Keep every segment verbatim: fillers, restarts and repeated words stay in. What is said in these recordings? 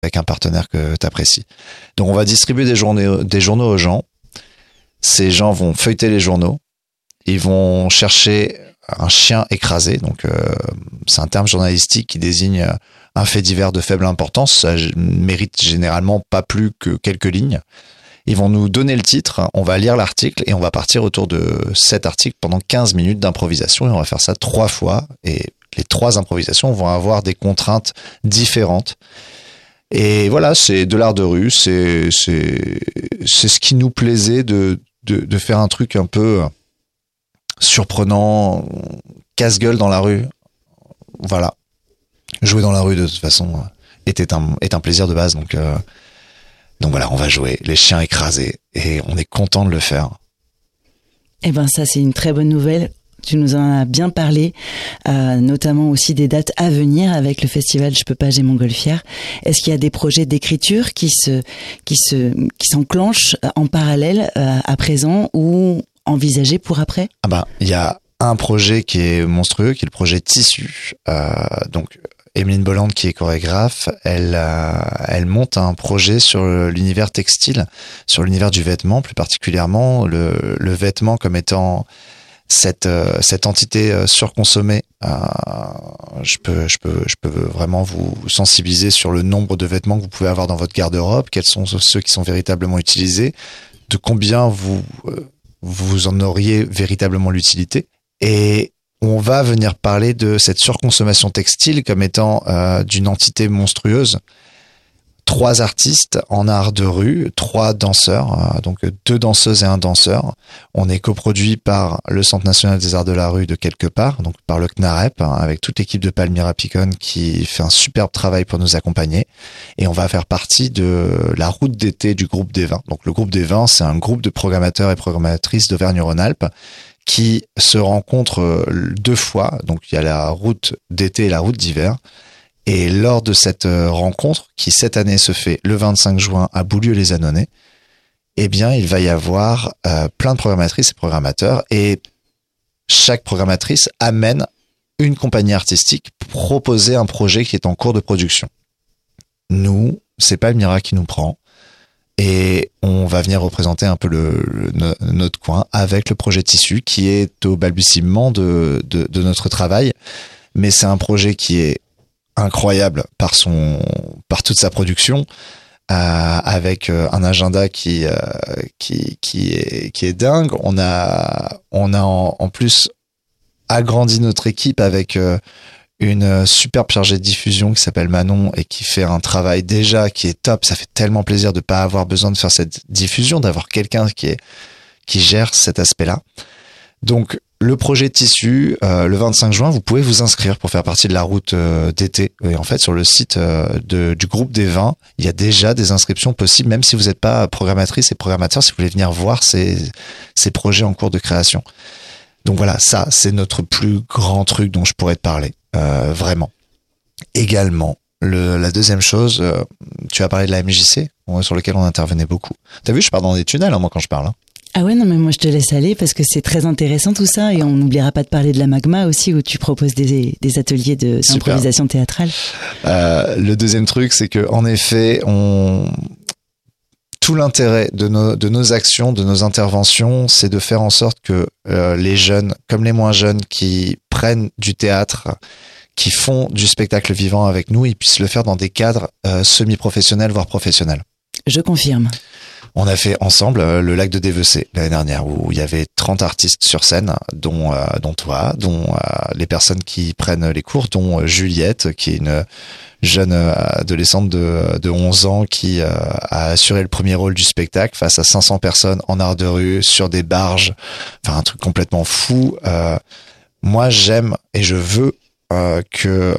avec un partenaire que tu apprécies. Donc on va distribuer des, journées, des journaux aux gens. Ces gens vont feuilleter les journaux. Ils vont chercher un chien écrasé. Donc euh, c'est un terme journalistique qui désigne un fait divers de faible importance. Ça mérite généralement pas plus que quelques lignes. Ils vont nous donner le titre, on va lire l'article et on va partir autour de cet article pendant quinze minutes d'improvisation et on va faire ça trois fois et les trois improvisations vont avoir des contraintes différentes. Et voilà, c'est de l'art de rue, c'est, c'est, c'est ce qui nous plaisait de, de, de faire un truc un peu surprenant, casse-gueule dans la rue. Voilà. Jouer dans la rue de toute façon était un, est un plaisir de base, donc... Euh, Donc voilà, on va jouer les chiens écrasés et on est content de le faire. Eh ben ça, c'est une très bonne nouvelle. Tu nous en as bien parlé, euh, notamment aussi des dates à venir avec le festival Je peux pas, j'ai Montgolfière. Est-ce qu'il y a des projets d'écriture qui se, qui se, qui s'enclenchent en parallèle euh, à présent ou envisagés pour après ? Ah ben, il y a un projet qui est monstrueux, qui est le projet Tissu. Euh, donc Emeline Bolland, qui est chorégraphe, elle, euh, elle monte un projet sur l'univers textile, sur l'univers du vêtement, plus particulièrement le, le vêtement comme étant cette, euh, cette entité euh, surconsommée. Euh, je peux, je peux, je peux vraiment vous sensibiliser sur le nombre de vêtements que vous pouvez avoir dans votre garde-robe, quels sont ceux qui sont véritablement utilisés, de combien vous, euh, vous en auriez véritablement l'utilité. Et on va venir parler de cette surconsommation textile comme étant euh, d'une entité monstrueuse. Trois artistes en art de rue, trois danseurs, euh, donc deux danseuses et un danseur. On est coproduit par le Centre national des arts de la rue de quelque part, donc par le C N A R E P, hein, avec toute l'équipe de Palmyra Picon qui fait un superbe travail pour nous accompagner. Et on va faire partie de la route d'été du groupe des vins. Donc le groupe des vins, c'est un groupe de programmateurs et programmatrices d'Auvergne-Rhône-Alpes qui se rencontrent deux fois. Donc, il y a la route d'été et la route d'hiver. Et lors de cette rencontre, qui cette année se fait le vingt-cinq juin à Boulieu-les-Annonay, eh bien, il va y avoir euh, plein de programmatrices et programmateurs. Et chaque programmatrice amène une compagnie artistique pour proposer un projet qui est en cours de production. Nous, c'est Palmyra qui nous prend. Et on va venir représenter un peu le, le, notre coin avec le projet Tissu qui est au balbutiement de, de, de notre travail. Mais c'est un projet qui est incroyable par, son, par toute sa production, euh, avec un agenda qui, euh, qui, qui, est, qui est dingue. On a, on a en, en plus agrandi notre équipe avec... Euh, une superbe chargée de diffusion qui s'appelle Manon et qui fait un travail déjà qui est top. Ça fait tellement plaisir de pas avoir besoin de faire cette diffusion, d'avoir quelqu'un qui est, qui gère cet aspect-là. Donc, le projet Tissu, euh, le vingt-cinq juin, vous pouvez vous inscrire pour faire partie de la route euh, d'été. Et en fait, sur le site euh, de, du groupe des vins, il y a déjà des inscriptions possibles, même si vous n'êtes pas programmatrice et programmateur, si vous voulez venir voir ces, ces projets en cours de création. Donc voilà, ça, c'est notre plus grand truc dont je pourrais te parler. Euh, vraiment. Également, le, la deuxième chose, euh, tu as parlé de la M J C, sur lequel on intervenait beaucoup. T'as vu, je pars dans des tunnels, hein, moi, quand je parle. Hein. Ah ouais, non, mais moi, je te laisse aller parce que c'est très intéressant tout ça. Et on n'oubliera pas de parler de la Magma aussi, où tu proposes des, des ateliers de, d'improvisation théâtrale. Euh, le deuxième truc, c'est que en effet, on... tout l'intérêt de nos, de nos actions, de nos interventions, c'est de faire en sorte que euh, les jeunes, comme les moins jeunes, qui prennent du théâtre, qui font du spectacle vivant avec nous, ils puissent le faire dans des cadres euh, semi-professionnels, voire professionnels. Je confirme. On a fait ensemble euh, le lac de Dévecé l'année dernière, où il y avait trente artistes sur scène, dont, euh, dont toi, dont euh, les personnes qui prennent les cours, dont euh, Juliette, qui est une jeune adolescente de, de onze ans qui euh, a assuré le premier rôle du spectacle face à cinq cents personnes en art de rue, sur des barges, enfin un truc complètement fou. Euh, moi, j'aime et je veux euh, que euh,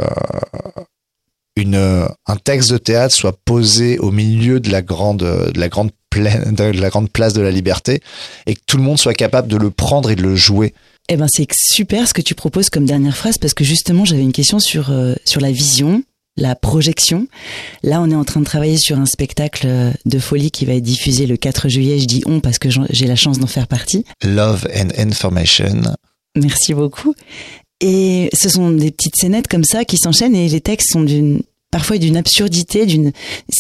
une, un texte de théâtre soit posé au milieu de la grande, de la grande plaine, de la grande place de la Liberté et que tout le monde soit capable de le prendre et de le jouer. Eh ben, c'est super ce que tu proposes comme dernière phrase, parce que justement, j'avais une question sur, euh, sur la vision, la projection. Là, on est en train de travailler sur un spectacle de folie qui va être diffusé le quatre juillet. Je dis on parce que j'ai la chance d'en faire partie. Love and Information. Merci beaucoup. Et ce sont des petites scénettes comme ça qui s'enchaînent et les textes sont d'une parfois d'une absurdité, d'une